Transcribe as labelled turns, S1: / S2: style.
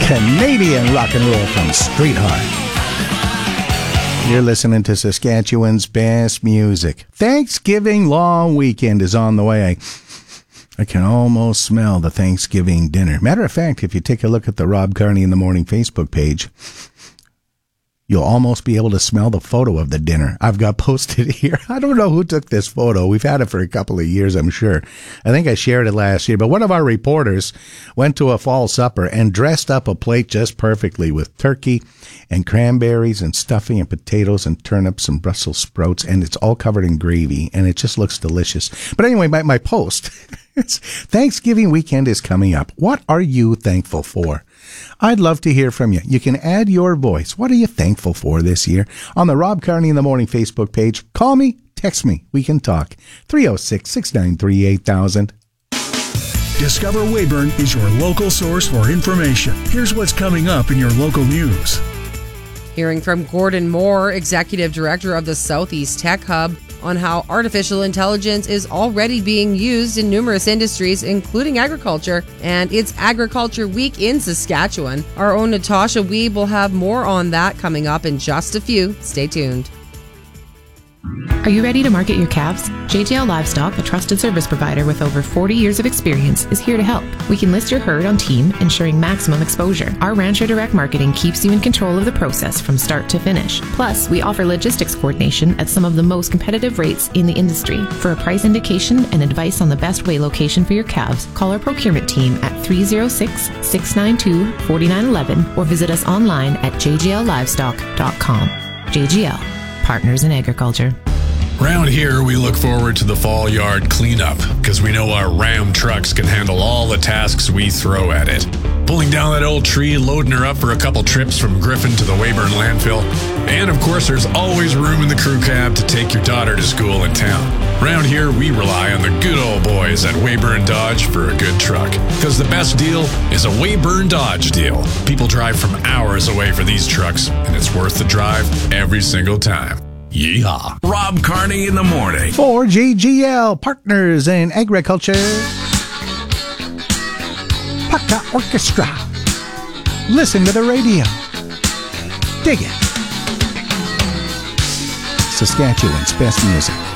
S1: Canadian rock and roll from Streetheart. You're listening to Saskatchewan's best music. Thanksgiving long weekend is on the way. I can almost smell the Thanksgiving dinner. Matter of fact, if you take a look at the Rob Carney in the Morning Facebook page, you'll almost be able to smell the photo of the dinner I've got posted here. I don't know who took this photo. We've had it for a couple of years, I'm sure. I think I shared it last year. But one of our reporters went to a fall supper and dressed up a plate just perfectly with turkey and cranberries and stuffing and potatoes and turnips and Brussels sprouts. And it's all covered in gravy. And it just looks delicious. But anyway, my post. Thanksgiving weekend is coming up. What are you thankful for? I'd love to hear from you. You can add your voice. What are you thankful for this year? On the Rob Carney in the Morning Facebook page, call me, text me. We can talk. 306-693-8000.
S2: Discover Weyburn is your local source for information. Here's what's coming up in your local news.
S3: Hearing from Gordon Moore, Executive Director of the Southeast Tech Hub, on how artificial intelligence is already being used in numerous industries, including agriculture, and it's Agriculture Week in Saskatchewan. Our own Natasha Wiebe will have more on that coming up in just a few. Stay tuned.
S4: Are you ready to market your calves? JGL Livestock, a trusted service provider with over 40 years of experience, is here to help. We can list your herd on team, ensuring maximum exposure. Our Rancher Direct Marketing keeps you in control of the process from start to finish. Plus, we offer logistics coordination at some of the most competitive rates in the industry. For a price indication and advice on the best weigh location for your calves, call our procurement team at 306-692-4911 or visit us online at jgllivestock.com. JGL. Partners in Agriculture.
S5: Round here, we look forward to the fall yard cleanup because we know our Ram trucks can handle all the tasks we throw at it. Pulling down that old tree, loading her up for a couple trips from Griffin to the Weyburn landfill. And of course, there's always room in the crew cab to take your daughter to school in town. Round here, we rely on the good old boys at Weyburn Dodge for a good truck. Because the best deal is a Weyburn Dodge deal. People drive from hours away for these trucks, and it's worth the drive every single time. Yeehaw.
S2: Rob Carney in the Morning.
S1: For GGL, Partners in Agriculture. Paka Orchestra. Listen to the radio. Dig it. Saskatchewan's best music.